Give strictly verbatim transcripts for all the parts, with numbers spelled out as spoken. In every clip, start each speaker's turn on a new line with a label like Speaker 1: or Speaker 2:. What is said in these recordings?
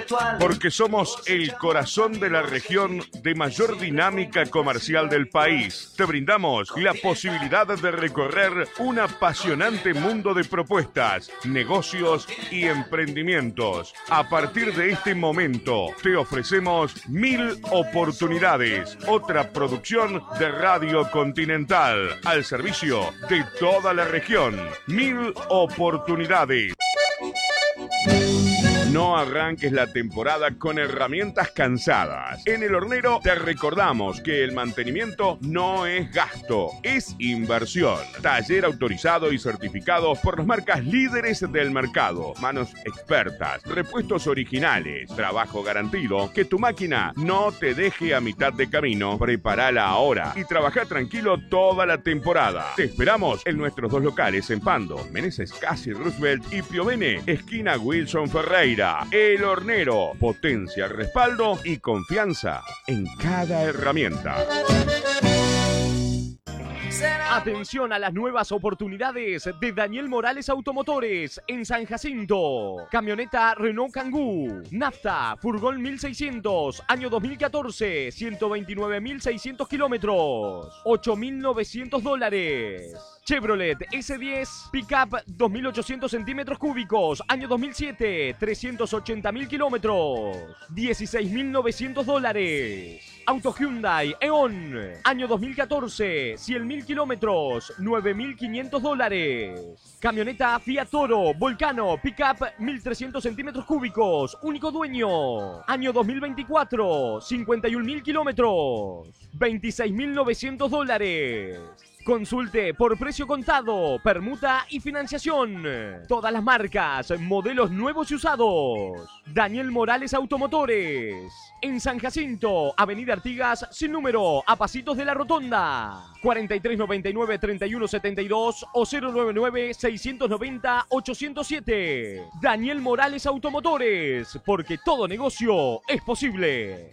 Speaker 1: virtual.
Speaker 2: Porque somos el corazón de la región de mayor dinámica comercial del país. Te brindamos la posibilidad de recorrer un apasionante mundo de propuestas, negocios y emprendimientos. A partir de este momento, te ofrecemos Mil Oportunidades, otra producción de Radio Continental, al servicio de toda la región. Mil Oportunidades. No arranques la temporada con herramientas cansadas. En El Hornero te recordamos que el mantenimiento no es gasto, es inversión. Taller autorizado y certificado por las marcas líderes del mercado. Manos expertas, repuestos originales, trabajo garantido. Que tu máquina no te deje a mitad de camino. Prepárala ahora y trabaja tranquilo toda la temporada. Te esperamos en nuestros dos locales en Pando, Meneses Casi Roosevelt y Piovene, esquina Wilson Ferreira. El Hornero, potencia, respaldo y confianza en cada herramienta.
Speaker 3: Atención a las nuevas oportunidades de Daniel Morales Automotores en San Jacinto. Camioneta Renault Kangoo, nafta, furgón mil seiscientos, año dos mil catorce, ciento veintinueve mil seiscientos kilómetros, ocho mil novecientos dólares. Chevrolet ese diez, pickup dos mil ochocientos centímetros cúbicos, año dos mil siete, trescientos ochenta mil kilómetros, dieciséis mil novecientos dólares. Auto Hyundai Eon, año dos mil catorce, cien mil kilómetros, nueve mil quinientos dólares. Camioneta Fiat Toro Volcano, pickup mil trescientos centímetros cúbicos, único dueño, año dos mil veinticuatro, cincuenta y un mil kilómetros, veintiséis mil novecientos dólares. Consulte por precio contado, permuta y financiación. Todas las marcas, modelos nuevos y usados. Daniel Morales Automotores. En San Jacinto, Avenida Artigas, sin número, a pasitos de la Rotonda. cuarenta y tres noventa y nueve, treinta y uno setenta y dos o cero noventa y nueve, seiscientos noventa, ochocientos siete. Daniel Morales Automotores, porque todo negocio es posible.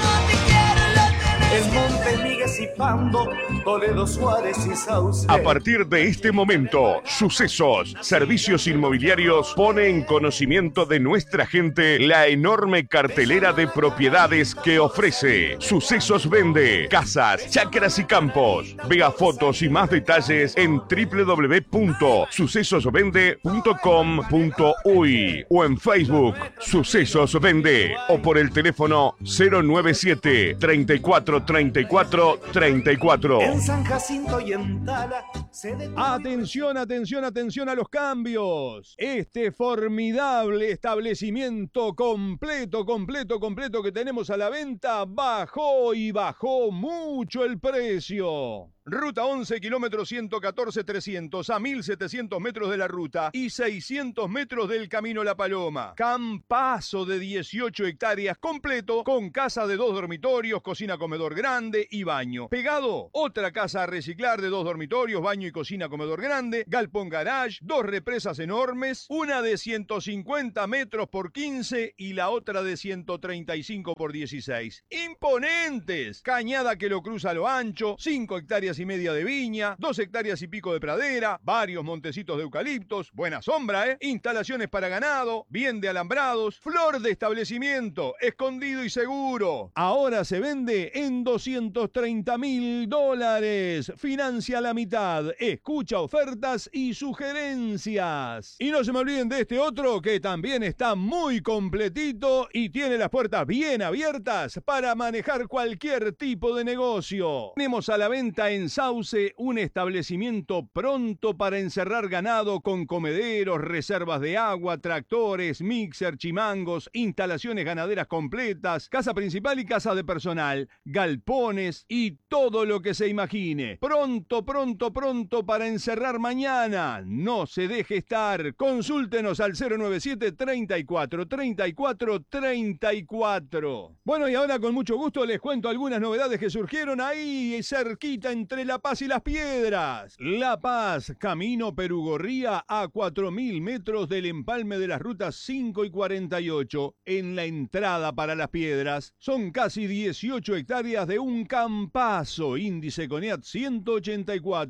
Speaker 1: El Monte Migues y Pando, Toledo, Suárez y Sauce.
Speaker 2: A partir de este momento, Sucesos Servicios Inmobiliarios pone en conocimiento de nuestra gente la enorme cartelera de propiedades que ofrece. Sucesos vende casas, chacras y campos. Vea fotos y más detalles en doble u doble u doble u punto sucesos vende punto com punto uy o en Facebook Sucesos Vende o por el teléfono cero nueve siete, treinta y cuatro, treinta y cuatro, treinta y cuatro.
Speaker 1: En San Jacinto y en Tala.
Speaker 4: Atención, atención, atención a los cambios. Este formidable establecimiento completo, completo, completo que tenemos a la venta bajó y bajó mucho el precio. Ruta once, kilómetro ciento catorce, trescientos, a mil setecientos metros de la ruta y seiscientos metros del Camino La Paloma. Campazo de dieciocho hectáreas completo, con casa de dos dormitorios, cocina, comedor grande y baño. Pegado, otra casa a reciclar de dos dormitorios, baño y cocina, comedor grande, galpón garage, dos represas enormes, una de ciento cincuenta metros por quince y la otra de ciento treinta y cinco por dieciséis. ¡Imponentes! Cañada que lo cruza a lo ancho, cinco hectáreas y media de viña, dos hectáreas y pico de pradera, varios montecitos de eucaliptos, buena sombra, ¿eh? Instalaciones para ganado, bien de alambrados, flor de establecimiento, escondido y seguro. Ahora se vende en doscientos treinta mil dólares. Financia la mitad, escucha ofertas y sugerencias. Y no se me olviden de este otro que también está muy completito y tiene las puertas bien abiertas para manejar cualquier tipo de negocio. Tenemos a la venta en Sauce un establecimiento pronto para encerrar ganado con comederos, reservas de agua, tractores, mixer, chimangos, instalaciones ganaderas completas, casa principal y casa de personal, galpones y todo lo que se imagine. Pronto, pronto, pronto para encerrar mañana. No se deje estar. Consúltenos al cero nueve siete, treinta y cuatro, treinta y cuatro, treinta y cuatro. Bueno, y ahora con mucho gusto les cuento algunas novedades que surgieron ahí cerquita entre La Paz y Las Piedras. La Paz, camino Perugorría a cuatro mil metros del empalme de las rutas cinco y cuarenta y ocho. En la entrada para Las Piedras son casi dieciocho hectáreas de un campazo, índice CONEAT ciento ochenta y cuatro, con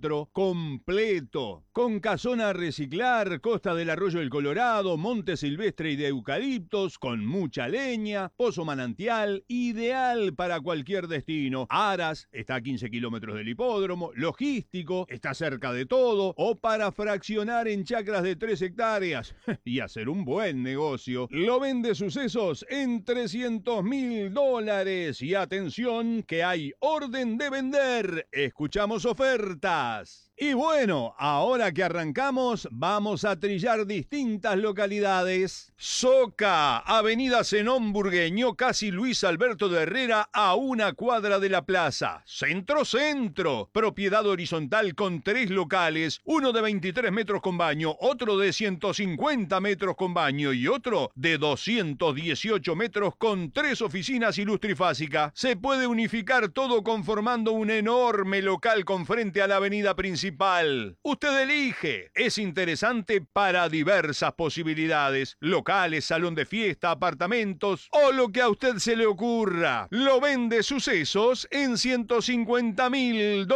Speaker 4: completo, con casona a reciclar, costa del Arroyo del Colorado, monte silvestre y de eucaliptos, con mucha leña, pozo manantial, ideal para cualquier destino. Aras está a quince kilómetros del hipódromo, logístico, está cerca de todo, o para fraccionar en chacras de tres hectáreas y hacer un buen negocio. Lo vende Sucesos en trescientos mil dólares. Y atención que hay orden de vender. Escuchamos ofertas. Y bueno, ahora que arrancamos, vamos a trillar distintas localidades. Soca, Avenida Zenón Burgueño, casi Luis Alberto de Herrera, a una cuadra de la plaza. Centro Centro, propiedad horizontal con tres locales, uno de veintitrés metros con baño, otro de ciento cincuenta metros con baño y otro de doscientos dieciocho metros con tres oficinas y luz trifásica. Se puede unificar todo conformando un enorme local con frente a la avenida principal. Usted elige. Es interesante para diversas posibilidades. Locales, salón de fiesta, apartamentos o lo que a usted se le ocurra. Lo vende Sucesos en ciento cincuenta mil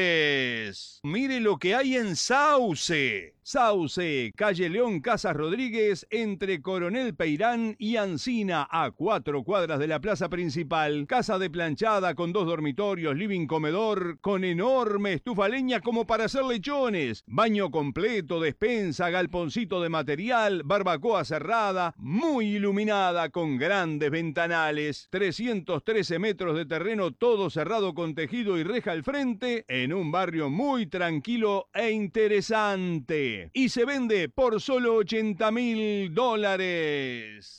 Speaker 4: dólares. Mire lo que hay en Sauce. Sauce, calle León Casas Rodríguez, entre Coronel Peirán y Ancina, a cuatro cuadras de la plaza principal. Casa de planchada con dos dormitorios, living comedor, con enorme estufa leña como para hacer lechones. Baño completo, despensa, galponcito de material, barbacoa cerrada, muy iluminada con grandes ventanales. trescientos trece metros de terreno, todo cerrado con tejido y reja al frente, en un barrio muy tranquilo e interesante. Y se vende por solo ochenta mil dólares.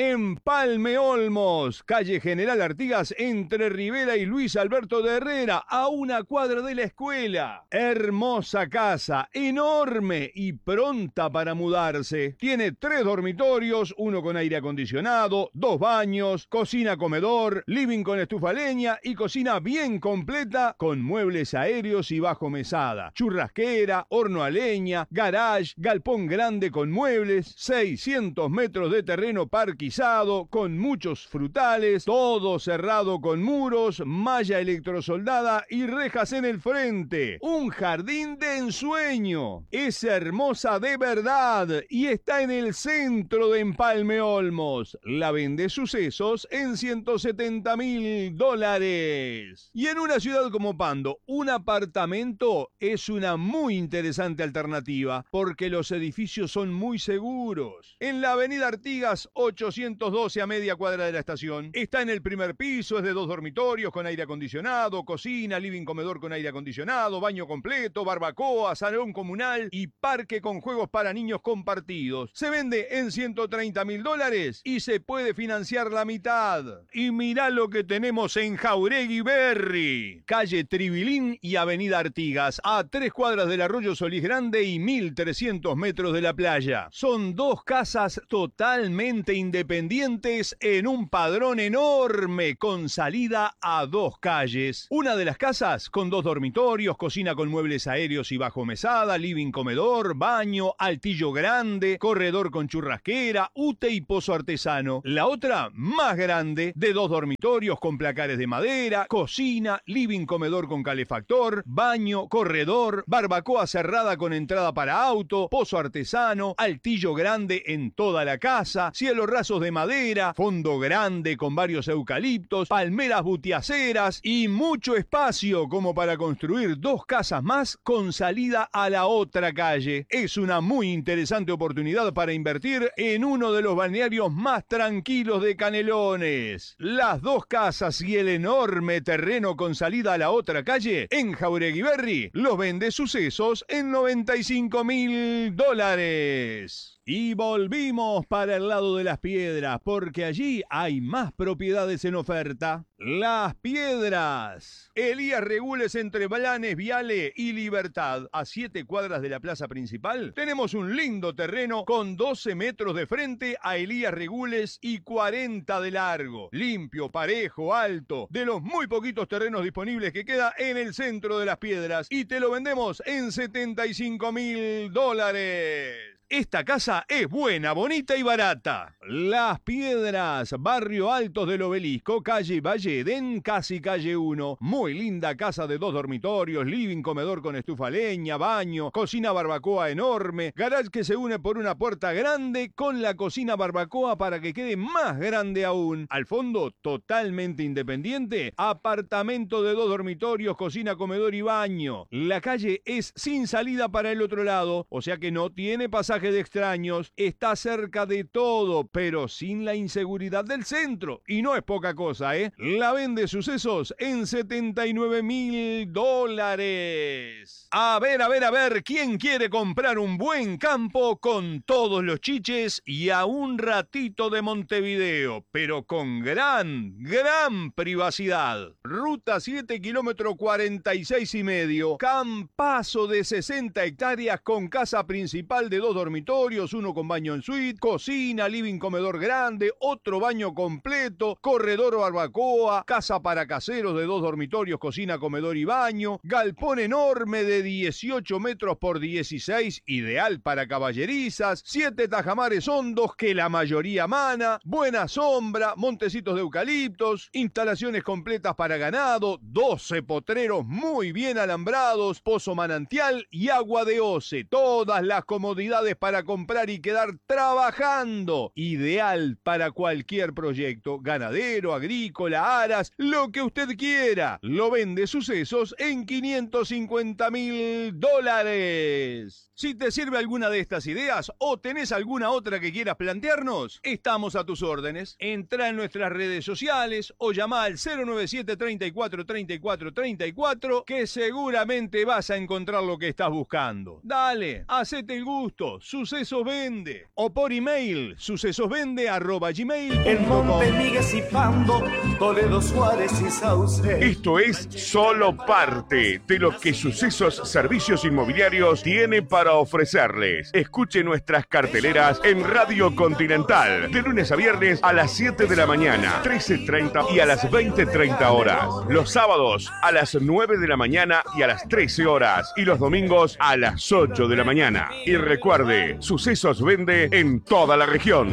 Speaker 4: Empalme Olmos, calle General Artigas, entre Rivera y Luis Alberto de Herrera, a una cuadra de la escuela. Hermosa casa, enorme y pronta para mudarse. Tiene tres dormitorios, uno con aire acondicionado, dos baños, cocina comedor, living con estufa leña y cocina bien completa con muebles aéreos y bajo mesada. Churrasquera, horno a leña, garage, galpón grande con muebles, seiscientos metros de terreno parque con muchos frutales, todo cerrado con muros, malla electrosoldada y rejas en el frente. Un jardín de ensueño. Es hermosa de verdad y está en el centro de Empalme Olmos. La vende Sucesos en ciento setenta mil dólares. Y en una ciudad como Pando, un apartamento es una muy interesante alternativa porque los edificios son muy seguros. En la avenida Artigas ochocientos doce, a media cuadra de la estación. Está en el primer piso, es de dos dormitorios con aire acondicionado, cocina, living comedor con aire acondicionado, baño completo, barbacoa, salón comunal y parque con juegos para niños compartidos. Se vende en ciento treinta mil dólares y se puede financiar la mitad. Y mirá lo que tenemos en Jauregui Berry, calle Tribilín y avenida Artigas, a tres cuadras del Arroyo Solís Grande y mil trescientos metros de la playa. Son dos casas totalmente independientes en un padrón enorme con salida a dos calles. Una de las casas con dos dormitorios, cocina con muebles aéreos y bajo mesada, living comedor, baño, altillo grande, corredor con churrasquera, ute y pozo artesano. La otra, más grande, de dos dormitorios con placares de madera, cocina, living comedor con calefactor, baño, corredor, barbacoa cerrada con entrada para auto, pozo artesano, altillo grande en toda la casa, cielo raso de madera, fondo grande con varios eucaliptos, palmeras butiaceras y mucho espacio como para construir dos casas más con salida a la otra calle. Es una muy interesante oportunidad para invertir en uno de los balnearios más tranquilos de Canelones. Las dos casas y el enorme terreno con salida a la otra calle en Jauregui Berry los vende Sucesos en noventa y cinco mil dólares. Y volvimos para el lado de Las Piedras, porque allí hay más propiedades en oferta. Las Piedras. Elías Regules entre Blanes, Viale y Libertad, a siete cuadras de la plaza principal. Tenemos un lindo terreno con doce metros de frente a Elías Regules y cuarenta de largo. Limpio, parejo, alto, de los muy poquitos terrenos disponibles que queda en el centro de Las Piedras. Y te lo vendemos en setenta y cinco mil dólares. esta casa es buena, bonita y barata. Las Piedras, barrio Altos del Obelisco, calle Valleden, casi calle uno. Muy linda casa de dos dormitorios, living, comedor con estufa leña, baño, cocina barbacoa enorme, garage que se une por una puerta grande con la cocina barbacoa para que quede más grande aún. Al fondo, totalmente independiente, apartamento de dos dormitorios, cocina, comedor y baño. La calle es sin salida para el otro lado, o sea que no tiene pasaje de extraños, está cerca de todo, pero sin la inseguridad del centro. Y no es poca cosa, ¿eh? La vende Sucesos en setenta y nueve mil dólares. A ver, a ver, a ver, ¿quién quiere comprar un buen campo con todos los chiches y a un ratito de Montevideo, pero con gran, gran privacidad? Ruta siete, kilómetro cuarenta y seis y medio, campazo de sesenta hectáreas con casa principal de dos dormitorios, uno con baño en suite, cocina, living, comedor grande, otro baño completo, corredor barbacoa, casa para caseros de dos dormitorios, cocina, comedor y baño, galpón enorme de dieciocho metros por dieciséis, ideal para caballerizas, siete tajamares hondos que la mayoría mana, buena sombra, montecitos de eucaliptos, instalaciones completas para ganado, doce potreros muy bien alambrados, pozo manantial y agua de Oce, todas las comodidades para comprar y quedar trabajando, ideal para cualquier proyecto, ganadero, agrícola, aras, lo que usted quiera. Lo vende Sucesos en quinientos cincuenta mil dólares. Si te sirve alguna de estas ideas o tenés alguna otra que quieras plantearnos, estamos a tus órdenes. Entra en nuestras redes sociales o llama al cero nueve siete, treinta y cuatro, treinta y cuatro, treinta y cuatro que seguramente vas a encontrar lo que estás buscando. Dale, hacete el gusto, Sucesos Vende. O por email, sucesosvende arroba gmail punto com.
Speaker 1: En Montemigues y Pando, Toledo, Suárez y Sauce.
Speaker 2: Esto es solo parte de lo que Sucesos Servicios Inmobiliarios tiene para ofrecerles. Escuche nuestras carteleras en Radio Continental, de lunes a viernes a las siete de la mañana, trece treinta y a las veinte treinta horas. Los sábados a las nueve de la mañana y a las trece horas. Y los domingos a las ocho de la mañana. Y recuerde, Sucesos Vende en toda la región.